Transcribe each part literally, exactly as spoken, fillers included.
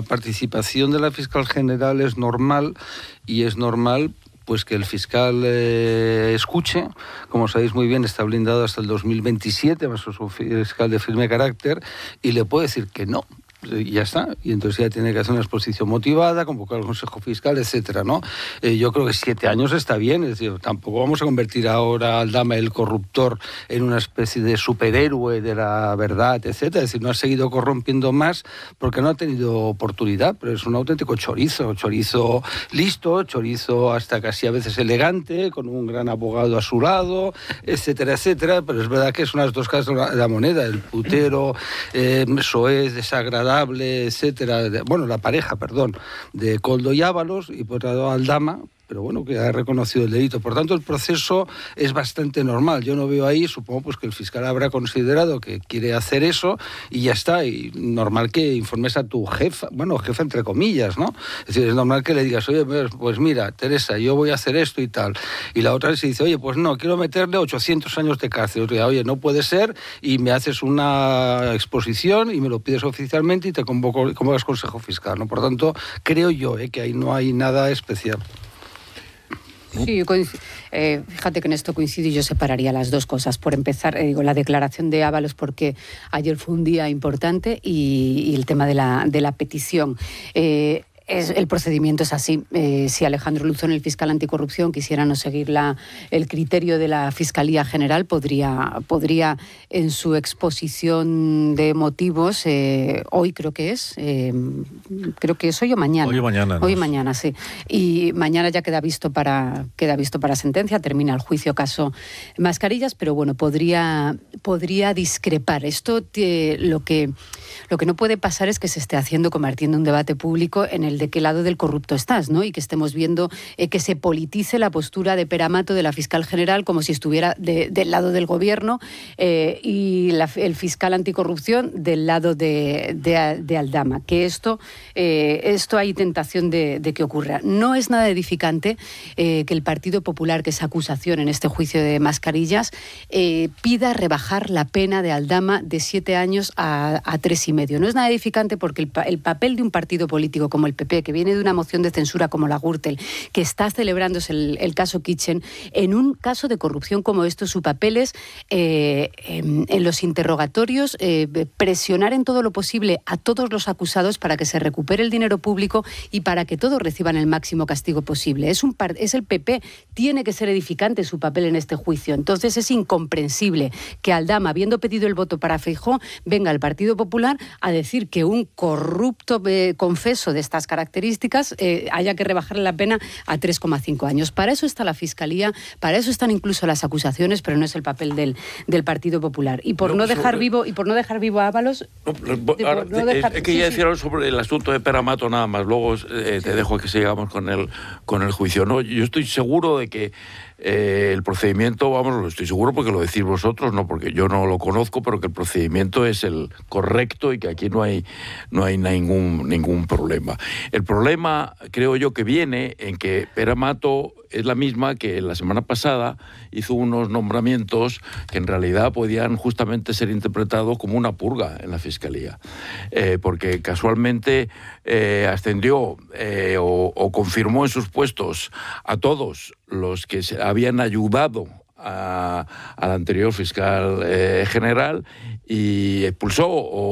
la participación de la fiscal general es normal y es normal pues que el fiscal eh, escuche, como sabéis muy bien, está blindado hasta el dos mil veintisiete, más su fiscal de firme carácter, y le puede decir que no. Y ya está, y entonces ya tiene que hacer una exposición motivada, convocar al Consejo Fiscal, etcétera, ¿no? Eh, yo creo que siete años está bien, es decir, tampoco vamos a convertir ahora a Aldama, el corruptor, en una especie de superhéroe de la verdad, etcétera. Es decir, no ha seguido corrompiendo más porque no ha tenido oportunidad, pero es un auténtico chorizo, chorizo listo, chorizo hasta casi a veces elegante, con un gran abogado a su lado, etcétera, etcétera, pero es verdad que es unas dos caras de la moneda, el putero, eh, soez, desagradable, etcétera, bueno, la pareja, perdón, de Koldo y Ábalos, y por otro lado Aldama, pero bueno, que ha reconocido el delito. Por tanto, el proceso es bastante normal. Yo no veo ahí, supongo pues que el fiscal habrá considerado que quiere hacer eso y ya está. Y normal que informes a tu jefa, bueno, jefa entre comillas, ¿no? Es decir, es normal que le digas, oye, pues mira, Teresa, yo voy a hacer esto y tal. Y la otra se dice, oye, pues no, quiero meterle ochocientos años de cárcel. Oye, oye, no puede ser, y me haces una exposición y me lo pides oficialmente y te convoco, convocas Consejo Fiscal, ¿no? Por tanto, creo yo eh, que ahí no hay nada especial. Sí, eh, fíjate que en esto coincido y yo separaría las dos cosas. Por empezar, eh, digo, la declaración de Ábalos, porque ayer fue un día importante, y, y el tema de la, de la petición. Eh, Es, el procedimiento es así. Eh, si Alejandro Luzón, el fiscal anticorrupción, quisiera no seguir la, el criterio de la Fiscalía General, podría, podría en su exposición de motivos, eh, hoy creo que es, eh, creo que es hoy o mañana. Hoy o mañana. Hoy no mañana, sí. Y mañana ya queda visto para, queda visto para sentencia, termina el juicio caso Mascarillas, pero bueno, podría, podría discrepar. Esto te, lo que, lo que no puede pasar es que se esté haciendo, convirtiendo un debate público en el de qué lado del corrupto estás, ¿no? Y que estemos viendo eh, que se politice la postura de Pere Amato, de la fiscal general, como si estuviera de, del lado del gobierno, eh, y la, el fiscal anticorrupción del lado de, de, de Aldama. Que esto, eh, esto hay tentación de, de que ocurra. No es nada edificante eh, que el Partido Popular, que es acusación en este juicio de Mascarillas, eh, pida rebajar la pena de Aldama de siete años a, a tres y medio. No es nada edificante porque el, el papel de un partido político como el P P, que viene de una moción de censura como la Gürtel, que está celebrándose el, el caso Kitchen, en un caso de corrupción como esto, su papel es eh, en, en los interrogatorios eh, presionar en todo lo posible a todos los acusados para que se recupere el dinero público y para que todos reciban el máximo castigo posible. Es, un, es el P P, tiene que ser edificante su papel en este juicio. Entonces es incomprensible que Aldama, habiendo pedido el voto para Feijóo, venga al Partido Popular a decir que un corrupto eh, confeso de estas características eh, haya que rebajarle la pena a tres coma cinco años. Para eso está la Fiscalía, para eso están incluso las acusaciones, pero no es el papel del, del Partido Popular. Y por no, no dejar sobre... vivo y por no dejar vivo a Ábalos... No, de, ahora, no dejar... Es que ya sí, decir algo sobre el asunto de Pere Amato nada más, luego eh, te dejo que sigamos con el, con el juicio. No, yo estoy seguro de que Eh, el procedimiento, vamos, lo estoy seguro porque lo decís vosotros, no porque yo no lo conozco, pero que el procedimiento es el correcto y que aquí no hay, no hay ningún, ningún problema. El problema, creo yo, que viene en que Pere Amato es la misma que la semana pasada hizo unos nombramientos que en realidad podían justamente ser interpretados como una purga en la Fiscalía, eh, porque casualmente eh, ascendió eh, o, o confirmó en sus puestos a todos los que se habían ayudado a, al anterior fiscal eh, general, y expulsó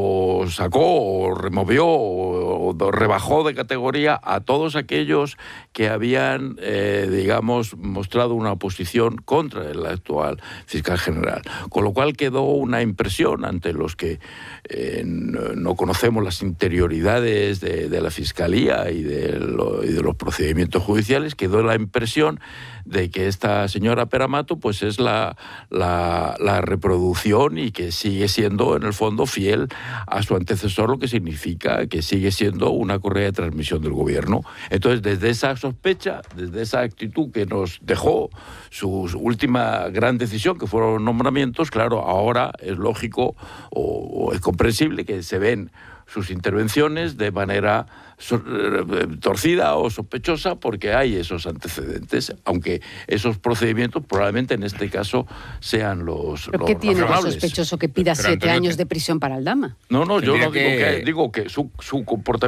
o sacó o removió o, o rebajó de categoría a todos aquellos que habían, eh, digamos, mostrado una oposición contra el actual fiscal general. Con lo cual quedó una impresión ante los que eh, no, no conocemos las interioridades de, de la Fiscalía y de, lo, y de los procedimientos judiciales, quedó la impresión de que esta señora Pere Amato pues es la, la, la reproducción y que sigue siendo en el fondo fiel a su antecesor, lo que significa que sigue siendo una correa de transmisión del gobierno. Entonces, desde esa sospecha, desde esa actitud que nos dejó su última gran decisión, que fueron nombramientos, claro, ahora es lógico o, o es comprensible que se ven sus intervenciones de manera so, torcida o sospechosa porque hay esos antecedentes, aunque esos procedimientos probablemente en este caso sean los ¿Pero los qué tiene de razonables. sospechoso que pida pero, siete Antonio, años de prisión para Aldama? No, no, yo no que... digo que, digo que su, su comportamiento